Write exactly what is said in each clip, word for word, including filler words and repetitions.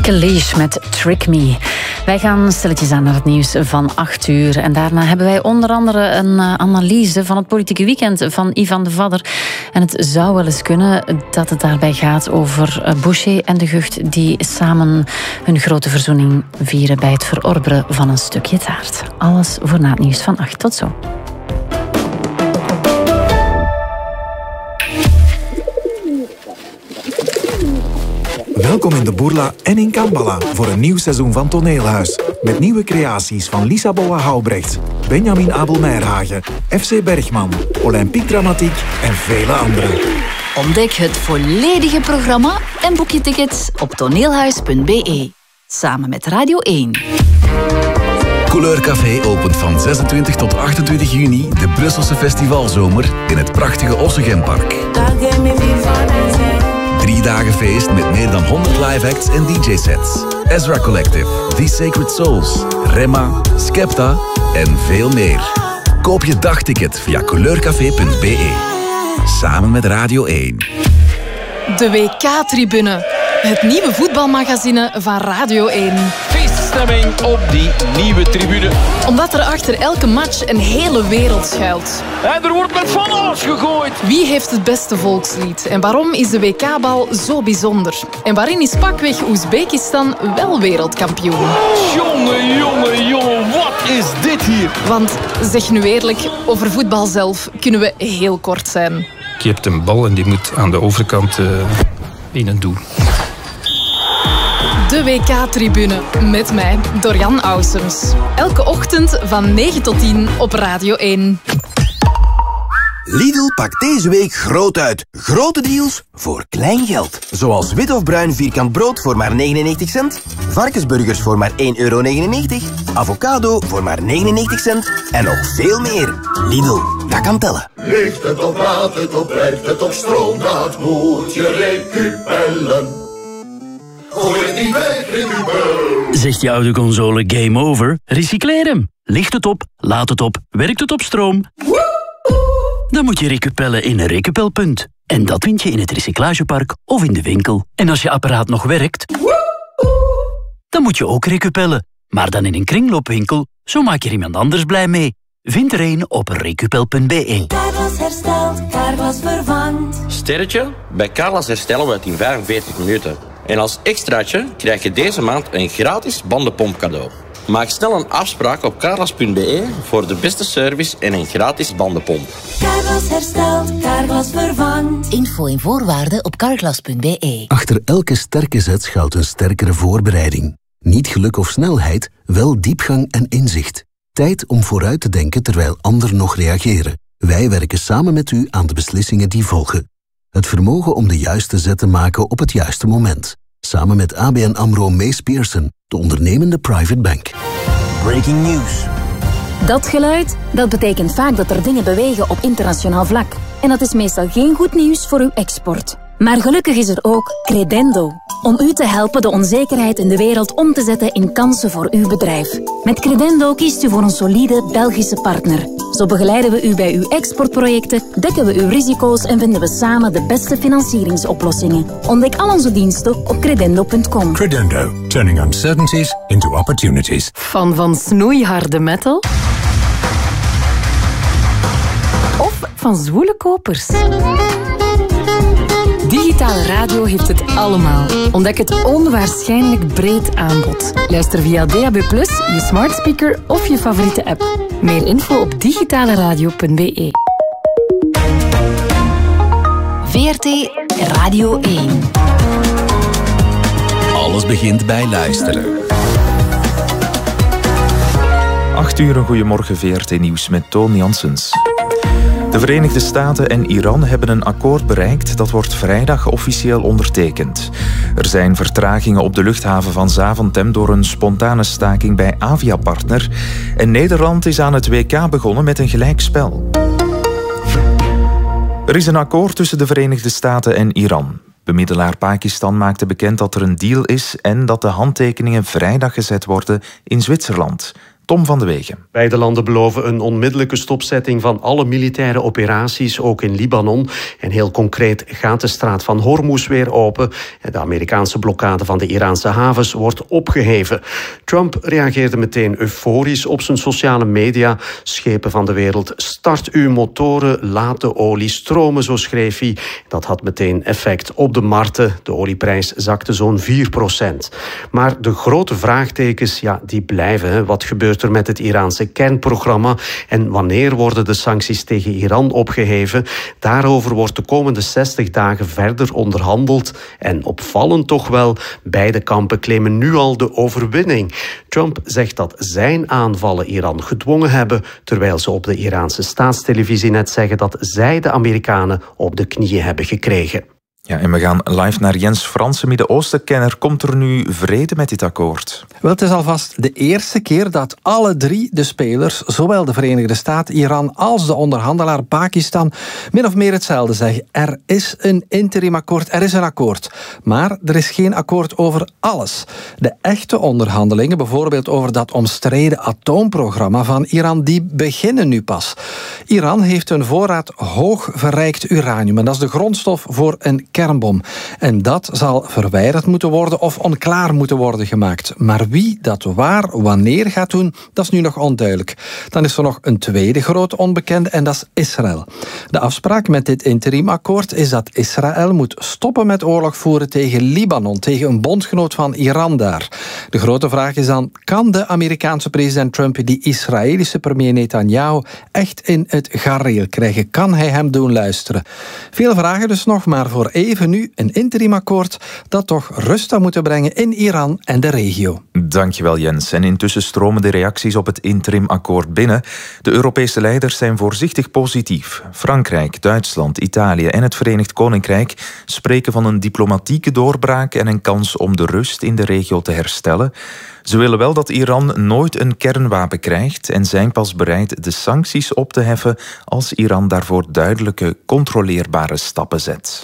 Kalish met Trick Me. Wij gaan stilletjes aan naar het nieuws van acht uur. En daarna hebben wij onder andere een analyse van het politieke weekend van Ivan de Vadder. En het zou wel eens kunnen dat het daarbij gaat over Boucher en de Gucht die samen hun grote verzoening vieren bij het verorberen van een stukje taart. Alles voor na het nieuws van acht. Tot zo. Welkom in de Bourla en in Kambala voor een nieuw seizoen van Toneelhuis. Met nieuwe creaties van Lisa Boa-Houbrecht, Benjamin Abel-Meierhagen, F C Bergman, Olympique Dramatiek en vele anderen. Ontdek het volledige programma en boek je tickets op toneelhuis punt b e. Samen met Radio één. Couleur Café opent van zesentwintig tot achtentwintig juni de Brusselse festivalzomer in het prachtige Ossegempark. Drie dagen feest met meer dan honderd live acts en D J-sets. Ezra Collective, The Sacred Souls, Remma, Skepta en veel meer. Koop je dagticket via couleurcafé punt b e. Samen met Radio één. De W K-tribune. Het nieuwe voetbalmagazine van Radio één. Feeststemming op die nieuwe tribune. Omdat er achter elke match een hele wereld schuilt. En er wordt met van alles gegooid. Wie heeft het beste volkslied? En waarom is de W K-bal zo bijzonder? En waarin is pakweg Oezbekistan wel wereldkampioen? Jongen, jongen, jongen, wat is dit hier? Want, zeg nu eerlijk, over voetbal zelf kunnen we heel kort zijn. Je hebt een bal en die moet aan de overkant uh, in een doel. De W K-tribune met mij, Dorian Ausums. Elke ochtend van negen tot tien op Radio één. Lidl pakt deze week groot uit. Grote deals voor klein geld. Zoals wit of bruin vierkant brood voor maar negenennegentig cent. Varkensburgers voor maar één euro negenennegentig. Avocado voor maar negenennegentig cent. En nog veel meer. Lidl, dat kan tellen. Ligt het op, laat het op, rijdt het op stroom, dat moet je recupellen. Gooi het niet weg, recupel. Zegt je oude console game over? Recycleer hem. Ligt het op, laat het op, werkt het op stroom? Dan moet je recupellen in een recupelpunt. En dat vind je in het recyclagepark of in de winkel. En als je apparaat nog werkt, dan moet je ook recupellen. Maar dan in een kringloopwinkel, zo maak je er iemand anders blij mee. Vind er een op recupel punt b e. Carglass herstelt, Carglass vervangt. Sterretje, bij Carglass herstellen we het in vijfenveertig minuten. En als extraatje krijg je deze maand een gratis bandenpomp cadeau. Maak snel een afspraak op carglass punt b e voor de beste service en een gratis bandenpomp. Carglass herstelt, Carglass vervangt. Info en voorwaarden op carglass punt b e. Achter elke sterke zet schuilt een sterkere voorbereiding. Niet geluk of snelheid, wel diepgang en inzicht. Tijd om vooruit te denken terwijl anderen nog reageren. Wij werken samen met u aan de beslissingen die volgen. Het vermogen om de juiste zet te maken op het juiste moment. Samen met A B N AMRO Mees Pearson, de ondernemende private bank. Breaking news. Dat geluid, dat betekent vaak dat er dingen bewegen op internationaal vlak. En dat is meestal geen goed nieuws voor uw export. Maar gelukkig is er ook Credendo. Om u te helpen de onzekerheid in de wereld om te zetten in kansen voor uw bedrijf. Met Credendo kiest u voor een solide Belgische partner. Zo begeleiden we u bij uw exportprojecten, dekken we uw risico's en vinden we samen de beste financieringsoplossingen. Ontdek al onze diensten op credendo punt com. Credendo, turning uncertainties into opportunities. Fan van snoeiharde metal? Of van zwoele kopers? Digitale radio heeft het allemaal. Ontdek het onwaarschijnlijk breed aanbod. Luister via D A B plus, je smart speaker of je favoriete app. Meer info op digitale radio punt b e. V R T Radio één. Alles begint bij luisteren. acht uur, een goeiemorgen, V R T Nieuws met Toon Janssens. De Verenigde Staten en Iran hebben een akkoord bereikt dat wordt vrijdag officieel ondertekend. Er zijn vertragingen op de luchthaven van Zaventem door een spontane staking bij Aviapartner. En Nederland is aan het W K begonnen met een gelijkspel. Er is een akkoord tussen de Verenigde Staten en Iran. Bemiddelaar Pakistan maakte bekend dat er een deal is en dat de handtekeningen vrijdag gezet worden in Zwitserland. Tom van de Wegen. Beide landen beloven een onmiddellijke stopzetting van alle militaire operaties, ook in Libanon. En heel concreet gaat de straat van Hormuz weer open. De Amerikaanse blokkade van de Iraanse havens wordt opgeheven. Trump reageerde meteen euforisch op zijn sociale media. Schepen van de wereld, start uw motoren, laat de olie stromen, zo schreef hij. Dat had meteen effect op de markten. De olieprijs zakte zo'n vier procent. Maar de grote vraagtekens, ja, die blijven. Hè. Wat gebeurt er met het Iraanse kernprogramma? En wanneer worden de sancties tegen Iran opgeheven? Daarover wordt de komende zestig dagen verder onderhandeld. En opvallend toch wel, beide kampen claimen nu al de overwinning. Trump zegt dat zijn aanvallen Iran gedwongen hebben, terwijl ze op de Iraanse staatstelevisie net zeggen dat zij de Amerikanen op de knieën hebben gekregen. Ja, en we gaan live naar Jens Fransen, Midden-Oosten-kenner. Komt er nu vrede met dit akkoord? Wel, het is alvast de eerste keer dat alle drie de spelers, zowel de Verenigde Staten, Iran als de onderhandelaar Pakistan, min of meer hetzelfde zeggen. Er is een interimakkoord, er is een akkoord. Maar er is geen akkoord over alles. De echte onderhandelingen, bijvoorbeeld over dat omstreden atoomprogramma van Iran, die beginnen nu pas. Iran heeft een voorraad hoog verrijkt uranium en dat is de grondstof voor een kernbom. En dat zal verwijderd moeten worden of onklaar moeten worden gemaakt. Maar wie dat waar, wanneer gaat doen, dat is nu nog onduidelijk. Dan is er nog een tweede grote onbekende en dat is Israël. De afspraak met dit interimakkoord is dat Israël moet stoppen met oorlog voeren tegen Libanon, tegen een bondgenoot van Iran daar. De grote vraag is dan, kan de Amerikaanse president Trump die Israëlische premier Netanyahu echt in het gareel krijgen? Kan hij hem doen luisteren? Veel vragen dus nog, maar voor even nu een interimakkoord dat toch rust zou moeten brengen in Iran en de regio. Dankjewel Jens. En intussen stromen de reacties op het interimakkoord binnen. De Europese leiders zijn voorzichtig positief. Frankrijk, Duitsland, Italië en het Verenigd Koninkrijk spreken van een diplomatieke doorbraak en een kans om de rust in de regio te herstellen. Ze willen wel dat Iran nooit een kernwapen krijgt en zijn pas bereid de sancties op te heffen als Iran daarvoor duidelijke, controleerbare stappen zet.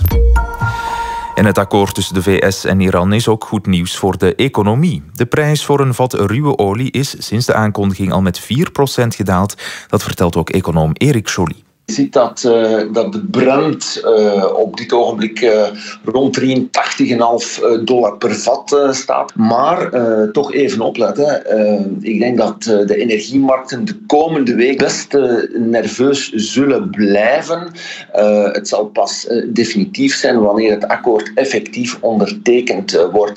En het akkoord tussen de V S en Iran is ook goed nieuws voor de economie. De prijs voor een vat ruwe olie is sinds de aankondiging al met vier procent gedaald. Dat vertelt ook econoom Erik Joly. Je ziet dat, uh, dat de Brent uh, op dit ogenblik uh, rond drieëntachtig komma vijf dollar per vat uh, staat. Maar uh, toch even opletten. Uh, ik denk dat uh, de energiemarkten de komende week best uh, nerveus zullen blijven. Uh, het zal pas uh, definitief zijn wanneer het akkoord effectief ondertekend uh, wordt.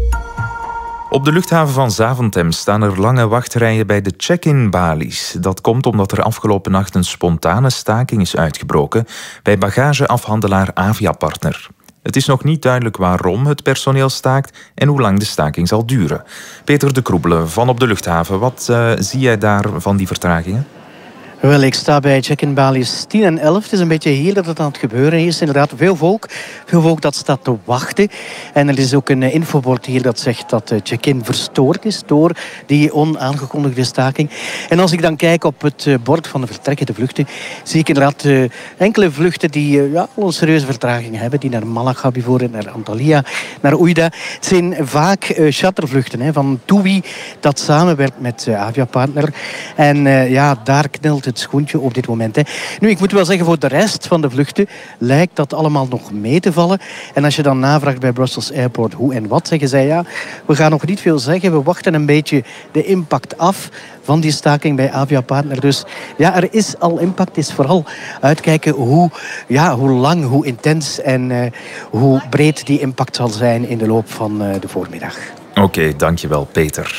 Op de luchthaven van Zaventem staan er lange wachtrijen bij de check-in balies. Dat komt omdat er afgelopen nacht een spontane staking is uitgebroken bij bagageafhandelaar Aviapartner. Het is nog niet duidelijk waarom het personeel staakt en hoe lang de staking zal duren. Peter de Kroebele van op de luchthaven, wat uh, zie jij daar van die vertragingen? Wel, ik sta bij check-in balies tien en elf. Het is een beetje hier dat het aan het gebeuren is. Inderdaad, veel volk. Veel volk dat staat te wachten. En er is ook een infobord hier dat zegt dat check-in verstoord is door die onaangekondigde staking. En als ik dan kijk op het bord van de vertrekkende vluchten, zie ik inderdaad uh, enkele vluchten die uh, ja, een serieuze vertraging hebben. Die naar Malaga bijvoorbeeld, naar Antalya, naar Oujda. Het zijn vaak uh, chartervluchten hè, van TUI dat samenwerkt met uh, Aviapartner. En uh, ja, daar knelt het schoentje op dit moment. Hè. Nu, ik moet wel zeggen, voor de rest van de vluchten lijkt dat allemaal nog mee te vallen. En als je dan navraagt bij Brussels Airport hoe en wat, zeggen zij ja, we gaan nog niet veel zeggen. We wachten een beetje de impact af van die staking bij Aviapartner. Dus ja, er is al impact. Het is vooral uitkijken hoe, ja, hoe lang, hoe intens en uh, hoe breed die impact zal zijn in de loop van uh, de voormiddag. Oké, okay, dankjewel Peter.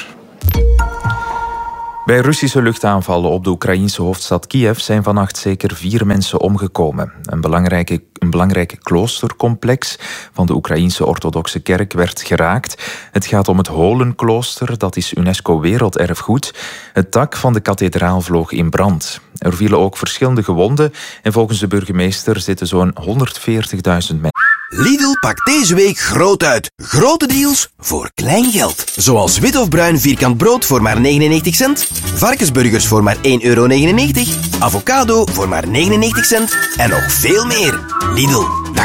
Bij Russische luchtaanvallen op de Oekraïense hoofdstad Kiev zijn vannacht zeker vier mensen omgekomen. Een belangrijke, een belangrijk kloostercomplex van de Oekraïense orthodoxe kerk werd geraakt. Het gaat om het Holenklooster, dat is UNESCO werelderfgoed. Het dak van de kathedraal vloog in brand. Er vielen ook verschillende gewonden en volgens de burgemeester zitten zo'n honderdveertigduizend mensen. Lidl pakt deze week groot uit. Grote deals voor klein geld. Zoals wit of bruin vierkant brood voor maar negenennegentig cent. Varkensburgers voor maar één euro negenennegentig. Avocado voor maar negenennegentig cent. En nog veel meer. Lidl,